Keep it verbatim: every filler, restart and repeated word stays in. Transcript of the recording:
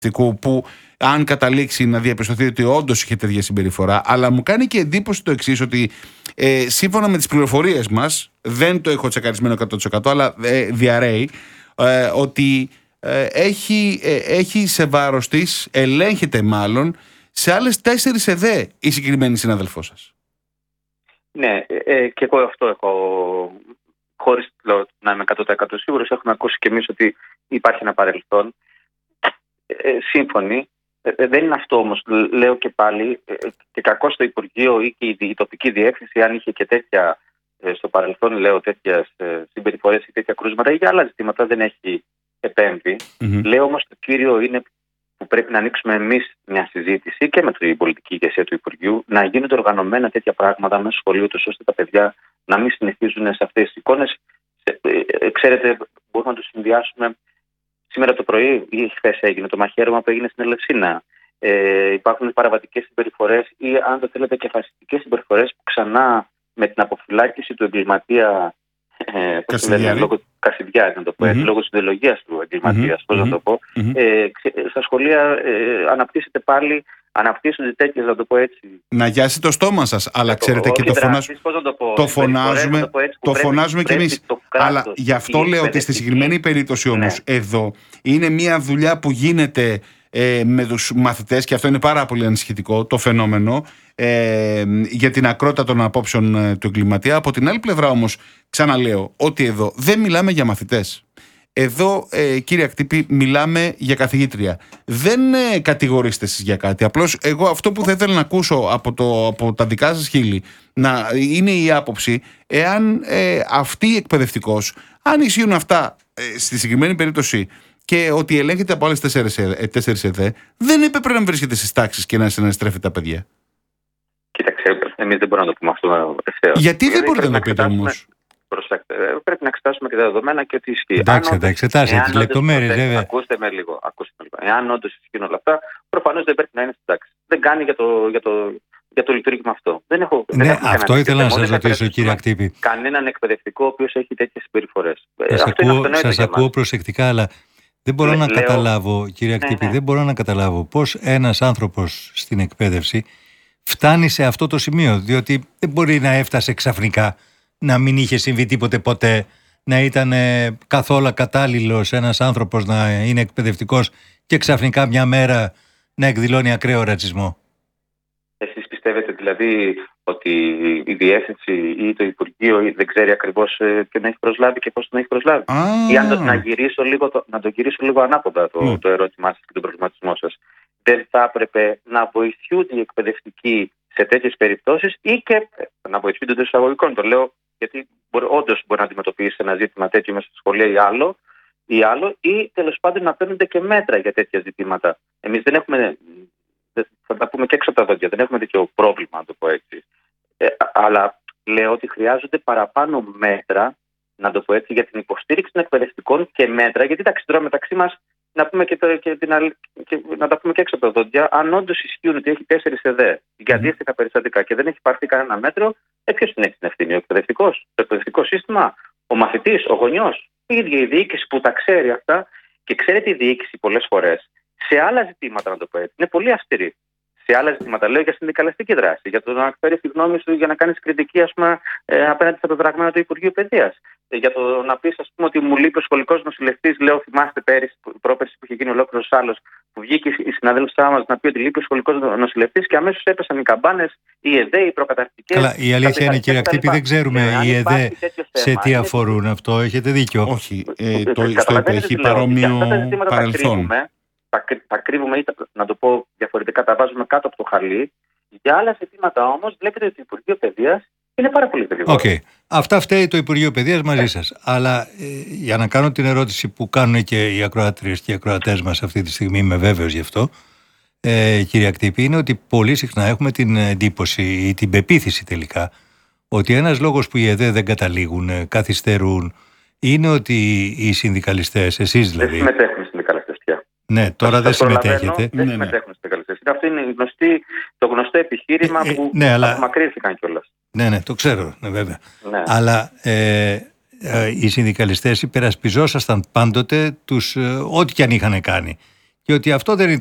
που αν καταλήξει να διαπιστωθεί ότι όντως είχε τέτοια συμπεριφορά, αλλά μου κάνει και εντύπωση το εξής, ότι ε, σύμφωνα με τις πληροφορίες μας, δεν το έχω τσεκαρισμένο εκατό τοις εκατό, αλλά ε, διαρρέει ε, ότι ε, έχει, ε, έχει σε βάρος της, ελέγχεται μάλλον, σε άλλες τέσσερις ΕΔΕ η συγκεκριμένη συνάδελφός σας. Ναι, ε, και εγώ αυτό έχω, χωρίς να είμαι εκατό τοις εκατό σίγουρος, έχουμε ακούσει και εμείς ότι υπάρχει ένα παρελθόν. Ε, σύμφωνοι. Ε, δεν είναι αυτό όμως, λέω και πάλι, ε, και κακώς το Υπουργείο ή και η, η τοπική διεύθυνση, αν είχε και τέτοια ε, στο παρελθόν, λέω, τέτοιες ε, συμπεριφορές ή τέτοια κρούσματα ή για άλλα ζητήματα, δεν έχει επέμβει. Mm-hmm. Λέω όμως το κύριο είναι που πρέπει να ανοίξουμε εμείς μια συζήτηση και με την πολιτική ηγεσία του Υπουργείου, να γίνονται οργανωμένα τέτοια πράγματα μέσα στο σχολείο τους, ώστε τα παιδιά να μην συνεχίζουν σε αυτές τις εικόνες. Ε, ε, ξέρετε, μπορούμε να το συνδυάσουμε. Σήμερα το πρωί ή χθες έγινε το μαχαίρωμα που έγινε στην Ελευσίνα. Ε, υπάρχουν παραβατικές συμπεριφορές ή, αν το θέλετε, και φασιστικές συμπεριφορές που ξανά με την αποφυλάκηση του εγκληματία. Ε, Κασιδιάρη. Λόγω Κασιδιάρη, να το πω έτσι, mm-hmm. λόγω της ιδεολογίας του εγκληματίας, mm-hmm. πώς να το πω. Mm-hmm. Ε, στα σχολεία ε, αναπτύσσεται πάλι, αναπτύσσονται τέτοιες, να το πω έτσι. Να γιάσει το στόμα σας, αλλά ξέρετε και το, φωνάζ... το, το, το φωνάζουμε, το, το φωνάζουμε κι εμείς. Αλλά γι' αυτό λέω ότι στη συγκεκριμένη περίπτωση όμως, ναι. εδώ είναι μια δουλειά που γίνεται ε, με τους μαθητές, και αυτό είναι πάρα πολύ ανησυχητικό το φαινόμενο, ε, για την ακρότητα των απόψεων ε, του εγκληματία. Από την άλλη πλευρά όμως, ξαναλέω ότι εδώ δεν μιλάμε για μαθητές. Εδώ, ε, κύριε Ακτύπη, μιλάμε για καθηγήτρια. Δεν ε, κατηγορείστε εσείς για κάτι. Απλώς εγώ αυτό που θα ήθελα να ακούσω από, το, από τα δικά σας χείλη να είναι η άποψη εάν ε, αυτή η εκπαιδευτικός, αν ισχύουν αυτά ε, στη συγκεκριμένη περίπτωση και ότι ελέγχεται από άλλες τέσσερις ΕΔΕ, δεν έπρεπε να βρίσκεται στις τάξεις και να συναστρέφεται τα παιδιά. Κοίταξε, εμείς δεν μπορούμε να το πούμε αυτό ευθέως. Γιατί δεν μπορείτε να το πείτε όμως? Προσέξτε, πρέπει να εξετάσουμε και τα δεδομένα και ότι ισχύει. Εντάξει, θα εξετάσετε τις λεπτομέρειες, βέβαια. Ακούστε με λίγο. Ακούστε με λίγο. Εάν όντως ισχύουν όλα αυτά, προφανώς δεν πρέπει να είναι στην τάξη. Δεν κάνει για το, για το, για το λειτουργήμα αυτό. Δεν έχω, ναι, δεν αυτό ήθελα να σας ρωτήσω, κύριε Ακτύπη. Κανέναν εκπαιδευτικό ο οποίος έχει τέτοιες συμπεριφορές. Σας ακούω, σας ακούω προσεκτικά, αλλά δεν μπορώ Λε, να λέω... καταλάβω, κύριε Ακτύπη, ναι, ναι. δεν μπορώ να καταλάβω πώς ένας άνθρωπος στην εκπαίδευση φτάνει σε αυτό το σημείο. Διότι δεν μπορεί να έφτασε ξαφνικά, να μην είχε συμβεί τίποτε ποτέ, να ήταν ε, καθόλου κατάλληλος ένας άνθρωπος να είναι εκπαιδευτικός και ξαφνικά μια μέρα να εκδηλώνει ακραίο ρατσισμό. Εσείς πιστεύετε δηλαδή ότι η διεύθυνση ή το Υπουργείο δεν ξέρει ακριβώς ε, ποιον έχει προσλάβει και πώς τον έχει προσλάβει? Ah. Ή αν το, να, γυρίσω λίγο το, να το γυρίσω λίγο ανάποδα το, mm. το ερώτημά σας και τον προβληματισμό σας. Δεν θα έπρεπε να βοηθούνται οι εκπαιδευτικοί σε τέτοιες περιπτώσεις ή και να βοηθούνται των εισαγωγικών? Το λέω γιατί όντως μπορεί να αντιμετωπίσει ένα ζήτημα τέτοιο μέσα στη σχολεία ή άλλο, ή, άλλο, ή τέλος πάντων να παίρνονται και μέτρα για τέτοια ζητήματα. Εμείς δεν έχουμε, θα τα πούμε και έξω από τα δόντια, δεν έχουμε τέτοιο πρόβλημα, να το πω έτσι. Ε, αλλά λέω ότι χρειάζονται παραπάνω μέτρα, να το πω έτσι, για την υποστήριξη των εκπαιδευτικών και μέτρα, γιατί εντάξει, τώρα μεταξύ μας να, πούμε και το, και την άλλη, και να τα πούμε και έξω από τα δόντια, αν όντως ισχύουν ότι έχει τέσσερις ΕΔΕ για αντίστοιχα περιστατικά και δεν έχει πάρθει κανένα μέτρο, ε, ποιος την έχει την ευθύνη? Ο εκπαιδευτικός, το εκπαιδευτικό σύστημα, ο μαθητής, ο γονιός, η ίδια η διοίκηση που τα ξέρει αυτά. Και ξέρετε, η διοίκηση πολλές φορές σε άλλα ζητήματα, να το πω έτσι, είναι πολύ αυστηρή. Σε άλλα ζητήματα, λέω για συνδικαλιστική δράση, για το να εκφέρει τη γνώμη σου, για να κάνει κριτική, ας πούμε, ε, απέναντι στα πεπραγμένα του Υπουργείου Παιδείας. Ε, για το να πει, ας πούμε, ότι μου λείπει ο σχολικός νοσηλευτής. Λέω, θυμάστε πέρυσι, πρόπερσι που είχε γίνει ολόκληρος άλλος, που βγήκε η συναδέλφωσά μας να πει ότι λείπει ο σχολικός νοσηλευτής και αμέσως έπεσαν οι καμπάνες, οι ΕΔΕ, οι προκαταρκτικές. Καλά, η αλήθεια είναι, κύριε Ακτύπη, δεν ξέρουμε ε, οι ΕΔΕ σε τι αφορούν αυτό. Έχετε δίκιο. Όχι, ε, το, στο είπε, έχει παρόμοιο παρελθόν. Τα, τα κρύβουμε ή, να το πω διαφορετικά, τα βάζουμε κάτω από το χαλί. Για άλλα ζητήματα όμως βλέπετε ότι το Υπουργείο Παιδείας είναι πάρα πολύ γρήγορο. Okay. Αυτά φταίει το Υπουργείο Παιδείας μαζί σας. Αλλά ε, για να κάνω την ερώτηση που κάνουν και οι ακροάτριες και οι ακροατές μας αυτή τη στιγμή, είμαι βέβαιος γι' αυτό, ε, κύριε Ακτύπη, είναι ότι πολύ συχνά έχουμε την εντύπωση ή την πεποίθηση τελικά ότι ένας λόγος που οι ΕΔΕ δεν καταλήγουν, καθυστερούν, είναι ότι οι συνδικαλιστές, εσείς δηλαδή. Δεν συμμετέχουν οι συνδικαλιστές πια. Ναι, τώρα δεν συμμετέχετε. Δεν ναι, συμμετέχουν ναι. συνδικαλιστές. Αυτό είναι γνωστή, το γνωστό επιχείρημα ε, που ναι, αλλά... απομακρύνθηκαν κιόλας. Ναι, ναι, το ξέρω, ναι, βέβαια. Ναι. Αλλά ε, ε, οι συνδικαλιστές υπερασπιζόσασταν πάντοτε τους, ε, ό,τι κι αν είχαν κάνει. και ότι αυτό δεν είναι